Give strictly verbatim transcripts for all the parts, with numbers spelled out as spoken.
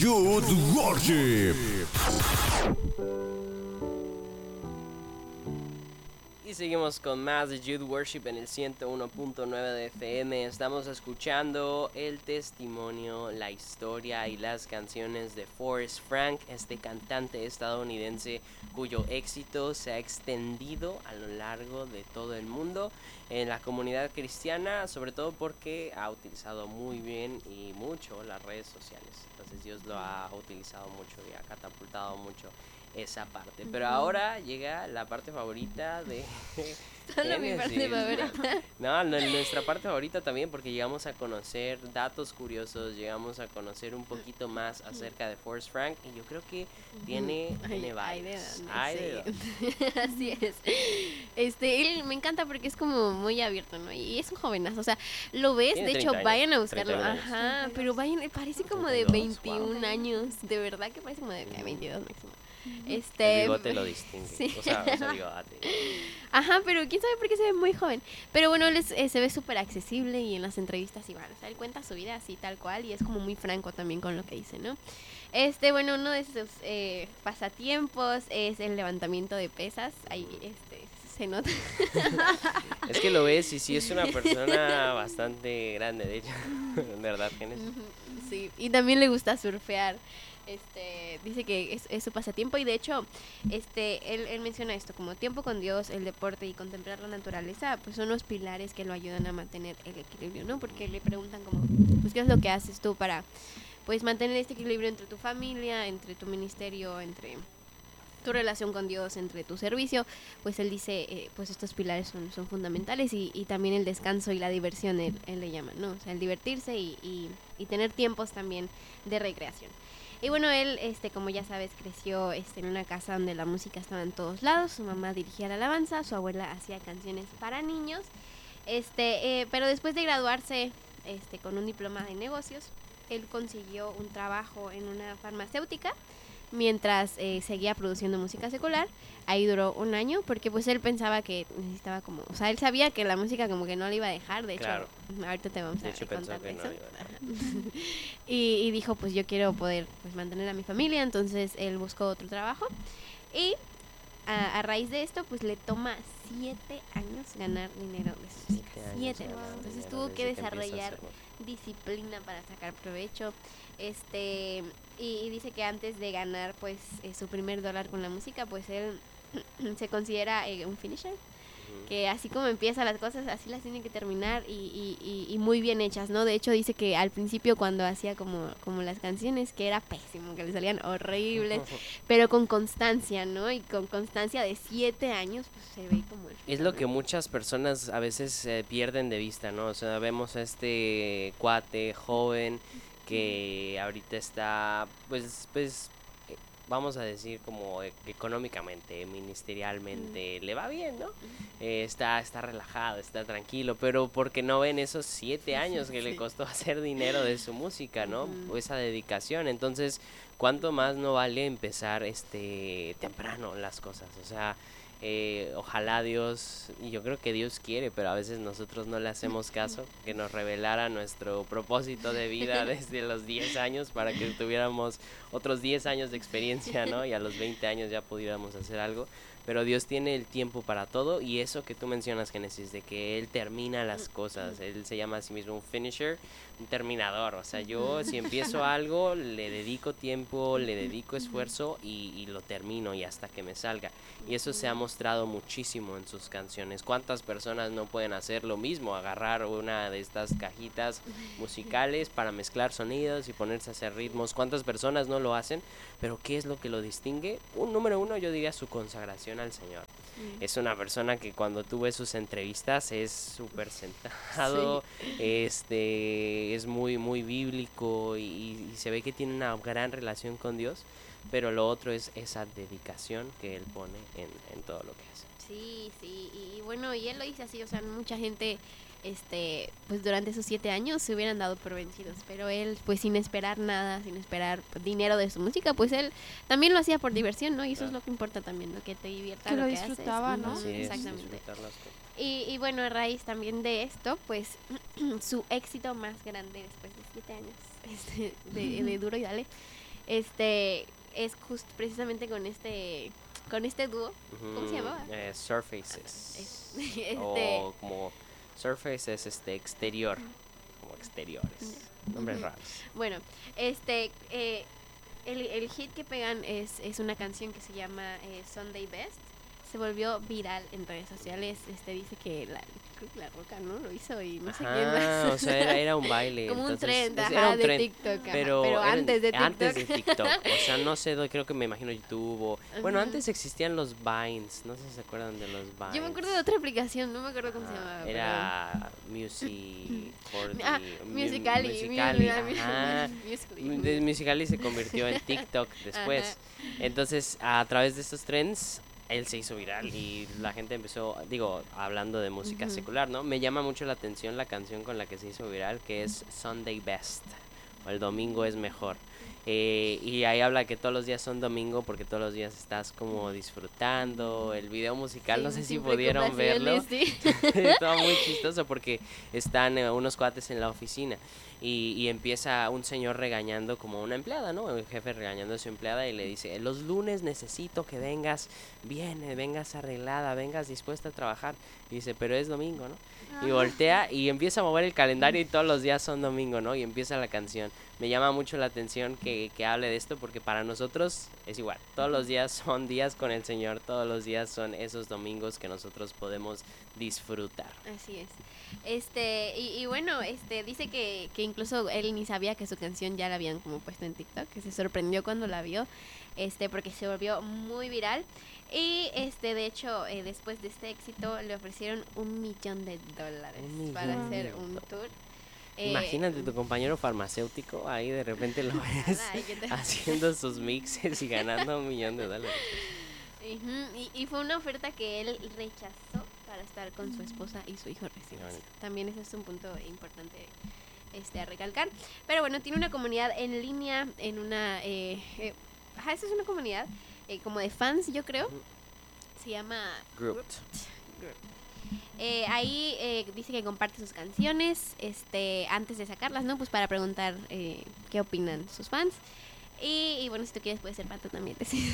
Youth Worship. Y seguimos con más de Youth Worship en el ciento uno punto nueve de F M. Estamos escuchando el testimonio, la historia y las canciones de Forrest Frank, este cantante estadounidense cuyo éxito se ha extendido a lo largo de todo el mundo en la comunidad cristiana, sobre todo porque ha utilizado muy bien y mucho las redes sociales. Entonces Dios lo ha utilizado mucho y ha catapultado mucho esa parte. Pero ahora llega la parte favorita de Solo mi parte favorita. No, no, nuestra parte favorita también, porque llegamos a conocer datos curiosos, llegamos a conocer un poquito más acerca de Forrest Frank, y yo creo que tiene, Ay, tiene hay de varios. dónde, Hay sí. de dónde. Así es. Este, él me encanta porque es como muy abierto, ¿no? Y es un jovenazo, o sea, lo ves, Tiene de hecho, treinta años, vayan a buscarlo. treinta y uno años. Ajá, pero vayan, parece como de treinta y dos, veintiún wow. años, de verdad que parece como de veintidós máximo. El Este, bigote lo distingue. sí. O sea, o sea, bigote. Ajá, pero quién sabe por qué se ve muy joven. Pero bueno, él es, eh, se ve súper accesible y en las entrevistas igual. O sea, él cuenta su vida así tal cual y es como muy franco también con lo que dice, ¿no? Este, bueno, uno de sus eh, pasatiempos es el levantamiento de pesas. Ahí, este, se nota. Es que lo ves y sí es una persona bastante grande, de hecho. ¿Verdad, Génesis? Sí, y también le gusta surfear. Este, dice que es, es su pasatiempo y de hecho, este, él, él menciona esto como tiempo con Dios, el deporte y contemplar la naturaleza, pues son los pilares que lo ayudan a mantener el equilibrio, ¿no? Porque le preguntan como, pues, ¿qué es lo que haces tú para, pues, mantener este equilibrio entre tu familia, entre tu ministerio, entre tu relación con Dios, entre tu servicio? Pues él dice, eh, pues estos pilares son, son fundamentales y, y también el descanso y la diversión, él, él le llama, ¿no? O sea, el divertirse y, y, y tener tiempos también de recreación. Y bueno, él, este, como ya sabes, creció este, en una casa donde la música estaba en todos lados. Su mamá dirigía la alabanza, su abuela hacía canciones para niños. Este, eh, pero después de graduarse este, con un diploma de negocios, él consiguió un trabajo en una farmacéutica mientras eh, seguía produciendo música secular. Ahí duró un año porque pues él pensaba que necesitaba como, o sea, él sabía que la música como que no le iba a dejar, de hecho, Claro. ahorita te vamos De a hecho, contar pensó de que eso. no iba a dejar. y, y dijo, pues yo quiero poder pues mantener a mi familia, entonces él buscó otro trabajo y a, a raíz de esto pues le toma siete años ganar dinero de su música. Siete años Siete ganar años. Entonces dinero tuvo desde que que empieza a desarrollar hacer música. disciplina para sacar provecho. Este, y, y dice que antes de ganar pues eh, su primer dólar con la música, pues él se considera eh, un finisher. Que así como empiezan las cosas, así las tienen que terminar y, y, y, y muy bien hechas, ¿no? De hecho dice que al principio cuando hacía como, como las canciones, que era pésimo, que le salían horribles, pero con constancia, ¿no? Y con constancia de siete años, pues se ve como el Es lo que muchas personas a veces eh, pierden de vista, ¿no? O sea, vemos a este cuate joven que ahorita está, pues, pues, eh, vamos a decir como e- económicamente, ministerialmente, le va bien, ¿no? Eh, está, está relajado, está tranquilo, pero porque no ven esos siete años que le Sí. costó hacer dinero de su música, ¿no? Ujú. O esa dedicación. Entonces, ¿cuánto más no vale empezar este temprano las cosas? O sea, eh, ojalá Dios, y yo creo que Dios quiere, pero a veces nosotros no le hacemos caso, que nos revelara nuestro propósito de vida desde los diez años para que tuviéramos otros diez años de experiencia, ¿no? Y a los veinte años ya pudiéramos hacer algo. Pero Dios tiene el tiempo para todo, y eso que tú mencionas, Génesis, de que Él termina las cosas. Él se llama a sí mismo un finisher, un terminador. O sea, yo si empiezo algo, le dedico tiempo, le dedico esfuerzo y, y lo termino y hasta que me salga. Y eso se ha mostrado muchísimo en sus canciones. ¿Cuántas personas no pueden hacer lo mismo? Agarrar una de estas cajitas musicales para mezclar sonidos y ponerse a hacer ritmos. ¿Cuántas personas no lo hacen? Pero ¿qué es lo que lo distingue? Un número uno, yo diría su consagración al Señor. Mm. Es una persona que cuando tú ves sus entrevistas es súper centrado, este, es muy, muy bíblico y, y se ve que tiene una gran relación con Dios, pero lo otro es esa dedicación que él pone en, en todo lo que hace. Sí, sí, y, y bueno, y él lo dice así, o sea, mucha gente, este, pues durante esos siete años se hubieran dado por vencidos, pero él, pues sin esperar nada, sin esperar pues, dinero de su música, pues él también lo hacía por diversión, ¿no? Y eso Claro. es lo que importa también, ¿no? Que te divierta Que lo lo que haces. disfrutaba, ¿no? Ujú, Así es, exactamente. disfrutar las cosas. Y, y bueno, a raíz también de esto, pues su éxito más grande después de siete años este, de, de duro y dale, este es just precisamente con este con este dúo. ¿Cómo se llamaba? Eh, Surfaces. Es- este, O como Surface es este exterior, como exteriores. Nombres Ujú. raros. Bueno, este eh, el, el hit que pegan es, es una canción que se llama eh, Sunday Best. Se volvió viral en redes sociales. Este dice que la, creo que la Roca, ¿no? Lo hizo y no sé quién Ah, más. o sea, era, era un baile. Como un entonces, trend, es- ajá, era un de trend. TikTok. ajá, Pero, pero eran- antes de TikTok. antes de TikTok. O sea, no sé, do- creo que me imagino YouTube o... Bueno, Ajá. antes existían los Vines. No sé si se acuerdan de los Vines. Yo me acuerdo de otra aplicación, no me acuerdo cómo se Ajá, llamaba. Era Music... Ah, Mu- Musical.ly. Musical.ly, Musical.ly, ajá. Musical.ly. De Musical.ly se convirtió en TikTok después. Ajá. Entonces, a través de estos trends, él se hizo viral y la gente empezó, digo, hablando de música Ujú. secular, ¿no? Me llama mucho la atención la canción con la que se hizo viral, que es Sunday Best, o El Domingo es Mejor. Eh, y ahí habla que todos los días son domingo porque todos los días estás como disfrutando el video musical, no Sin- sé si sin pudieron verlo. preocupaciones, sí. Estaba muy chistoso porque están eh, unos cuates en la oficina y, y empieza un señor regañando como una empleada, ¿no? El jefe regañando a su empleada y le dice, los lunes necesito que vengas bien, eh, vengas arreglada, vengas dispuesta a trabajar. Y dice, pero es domingo, ¿no? Y Ah. voltea y empieza a mover el calendario y todos los días son domingo, ¿no? Y empieza la canción. Me llama mucho la atención que, que hable de esto porque para nosotros es igual. Todos los días son días con el Señor, todos los días son esos domingos que nosotros podemos disfrutar. Así es. Este, y, y bueno, este, dice que, que incluso él ni sabía que su canción ya la habían como puesto en TikTok, que se sorprendió cuando la vio, este, porque se volvió muy viral. Y este, de hecho, eh, después de este éxito, le ofrecieron un millón de dólares Un millón para de hacer un dólares. tour. Eh, Imagínate tu compañero farmacéutico, ahí de repente lo ves ay, ¿qué tal? haciendo sus mixes y ganando un millón de dólares. Ujú, y, y fue una oferta que él rechazó para estar con su esposa y su hijo recién Qué nacido. bonito. También ese es un punto importante este, a recalcar. Pero bueno, tiene una comunidad en línea, en una... Eh, eh, ajá, esa es una comunidad eh, como de fans, yo creo. Ujú. Se llama... Grouped. Eh, ahí eh, dice que comparte sus canciones este, antes de sacarlas, ¿no? Pues para preguntar eh, qué opinan sus fans. Y, y bueno, si tú quieres puedes ser pato también. si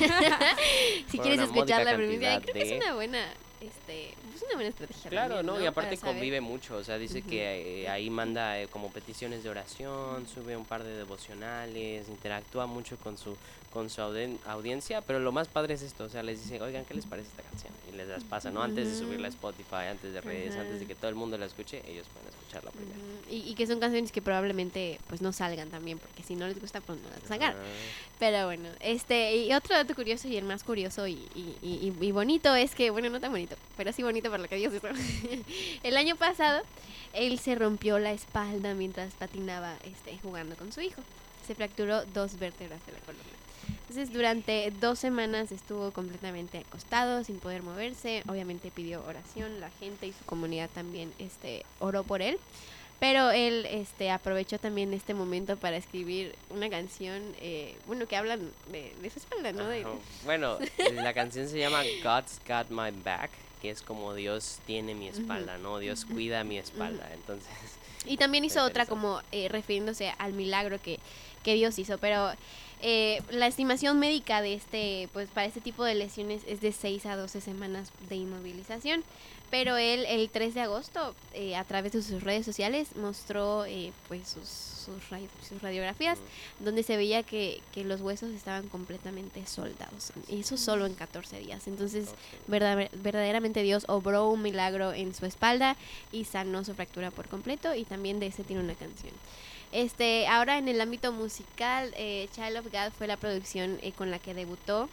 Por quieres una escuchar la módica primicia, cantidad creo que de- es una buena, este, es una buena estrategia. Claro, también, ¿no? Y aparte Para saber. convive mucho, o sea, dice Ujú. que eh, ahí manda eh, como peticiones de oración, sube un par de devocionales, interactúa mucho con su con su audien- audiencia, pero lo más padre es esto, o sea, les dice, oigan, ¿qué les parece esta canción? Y les las pasa, ¿no? Antes de subirla a Ujú. Spotify, antes de redes, Ajá. antes de que todo el mundo la escuche, ellos pueden escucharla primero. Ujú, Y, y que son canciones que probablemente pues no salgan también, porque si no les gusta pues no las van a sacar. Ah, Pero bueno, este, y otro dato curioso y el más curioso y, y, y, y bonito es que, bueno, no tan bonito, pero sí bonito por lo que Dios hizo. El año pasado, él se rompió la espalda mientras patinaba este, jugando con su hijo. Se fracturó dos vértebras de la columna. Entonces, durante dos semanas estuvo completamente acostado, sin poder moverse. Obviamente pidió oración, la gente y su comunidad también este, oró por él. Pero él este, aprovechó también este momento para escribir una canción, eh, bueno, que hablan de, de su espalda, ¿no? De- ajá. Bueno, la canción se llama God's Got My Back, que es como Dios tiene mi espalda, ¿no? Dios cuida mi espalda, entonces... y también hizo otra Interesante. como eh, refiriéndose al milagro que, que Dios hizo, pero eh, la estimación médica de este, pues para este tipo de lesiones es de seis a doce semanas de inmovilización. Pero él el tres de agosto, eh, a través de sus redes sociales, mostró eh, pues sus, sus, ra- sus radiografías, Ujú. donde se veía que, que los huesos estaban completamente soldados. Y eso solo en catorce días. Entonces, Ok. verdad- verdaderamente Dios obró un milagro en su espalda y sanó su fractura por completo. Y también de ese tiene una canción. Este, ahora en el ámbito musical, eh, Child of God fue la producción eh, con la que debutó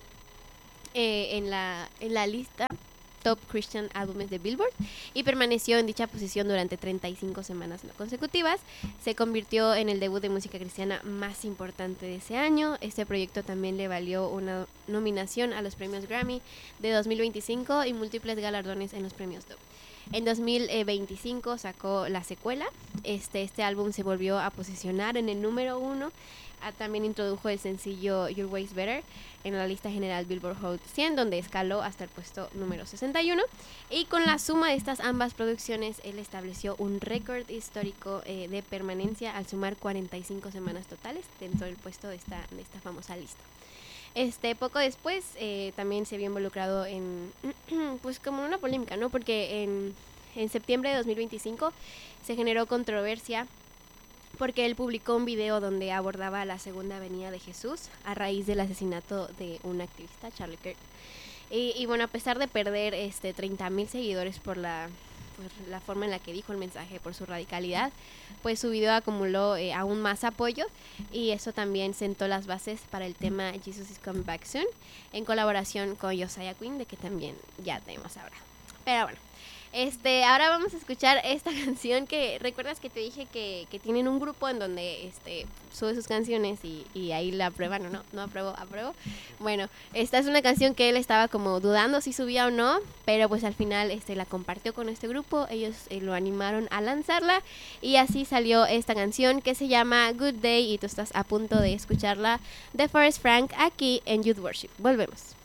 eh, en, la, en la lista Top Christian Álbumes de Billboard y permaneció en dicha posición durante treinta y cinco semanas no consecutivas. Se convirtió en el debut de música cristiana más importante de ese año. Este proyecto también le valió una nominación a los premios Grammy de dos mil veinticinco y múltiples galardones en los premios Dove. En dos mil veinticinco sacó la secuela. Este, este álbum se volvió a posicionar en el número uno. Ah, también introdujo el sencillo Your Ways Better en la lista general Billboard Hot cien, donde escaló hasta el puesto número sesenta y uno. Y con la suma de estas ambas producciones, él estableció un récord histórico eh, de permanencia al sumar cuarenta y cinco semanas totales dentro del puesto de esta, de esta famosa lista. Este, poco después eh, también se vio involucrado en, pues como una polémica, ¿no? Porque en, en septiembre de dos mil veinticinco se generó controversia porque él publicó un video donde abordaba la segunda venida de Jesús a raíz del asesinato de un activista, Charlie Kirk. Y, y bueno, a pesar de perder este treinta mil seguidores por la, por la forma en la que dijo el mensaje, por su radicalidad, pues su video acumuló eh, aún más apoyo, y eso también sentó las bases para el tema Jesus is Coming Back Soon, en colaboración con Josiah Quinn, de que también ya tenemos ahora. Pero bueno, este, ahora vamos a escuchar esta canción que, ¿recuerdas que te dije que, que tienen un grupo en donde este, sube sus canciones y, y ahí la aprueban o no? No apruebo, apruebo. Bueno, esta es una canción que él estaba como dudando si subía o no, pero pues al final este, la compartió con este grupo, ellos eh, lo animaron a lanzarla y así salió esta canción que se llama Good Day, y tú estás a punto de escucharla de Forrest Frank aquí en Youth Worship. Volvemos.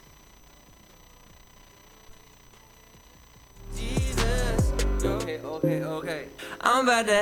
Okay, okay, okay. I'm about to